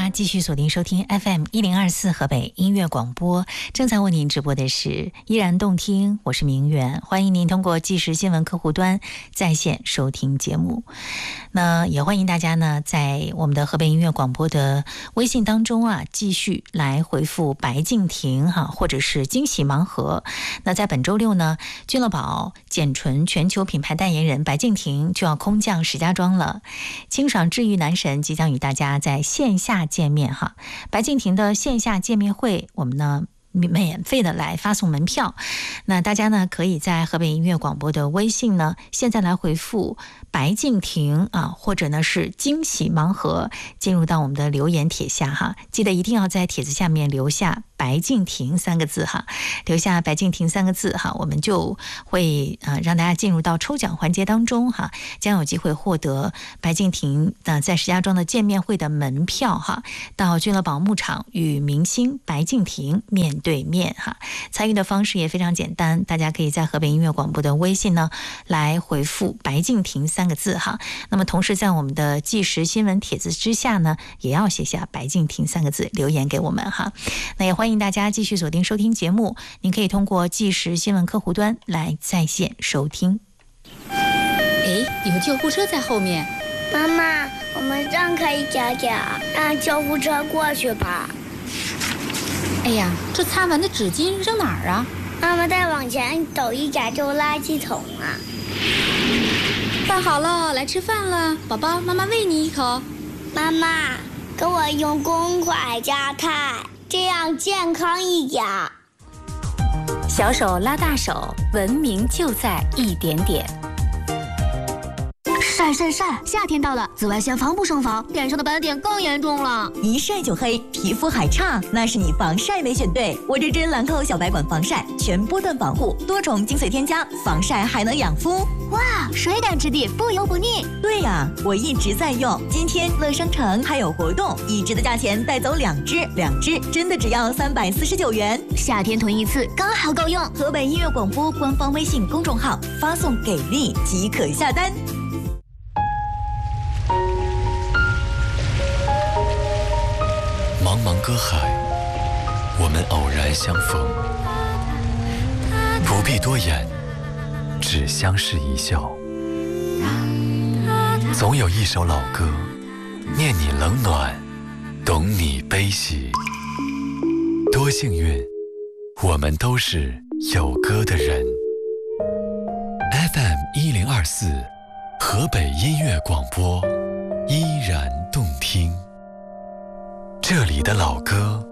家继续锁定收听 FM1024 河北音乐广播，正在为您直播的是依然动听，我是明远，欢迎您通过即时新闻客户端在线收听节目。那也欢迎大家呢在我们的河北音乐广播的微信当中啊，继续来回复白敬亭或者是惊喜盲盒。那在本周六呢，君乐宝简纯全球品牌代言人白敬亭就要空降石家庄了，清爽治愈男神即将与大家在线下见面哈。白敬亭的线下见面会，我们呢免费的来发送门票，那大家呢可以在河北音乐广播的微信呢现在来回复白敬亭或者呢是惊喜盲盒，进入到我们的留言帖下哈，记得一定要在帖子下面留下白敬亭3个字哈，留下白敬亭3个字哈，我们就会让大家进入到抽奖环节当中哈，将有机会获得白敬亭在石家庄的见面会的门票哈，到君乐宝牧场与明星白敬亭面对面哈。参与的方式也非常简单，大家可以在河北音乐广播的微信呢来回复白敬亭3个字哈，那么同时在我们的即时新闻帖子之下呢，也要写下白敬亭3个字留言给我们哈。那也欢迎大家继续锁定收听节目，您可以通过即时新闻客户端来在线收听。 有救护车在后面。 妈妈，我们让开一点点，让救护车过去吧。 哎呀，这擦完的纸巾扔哪儿啊？ 妈妈再往前走一点就垃圾桶了。 饭好了，来吃饭了，宝宝，妈妈喂你一口。 妈妈，给我用公筷夹菜，这样健康一点。 小手拉大手，文明就在一点点。 晒晒晒！夏天到了，紫外线防不胜防，脸上的斑点更严重了。 一晒就黑，皮肤还差，那是你防晒没选对。我这支兰蔻小白管防晒，全波段保护，多重精粹添加，防晒还能养肤。 哇，水感质地，不油不腻。 对呀，我一直在用。今天乐商城还有活动，1支的价钱带走2支，2支真的只要349元。 夏天囤一次刚好够用。 河北音乐广播官方微信公众号发送给力即可下单。 茫茫歌海，我们偶然相逢，不必多言，只相视一笑。总有一首老歌，念你冷暖，懂你悲喜。多幸运，我们都是有歌的人。FM1024，河北音乐广播，依然动听。这里的老歌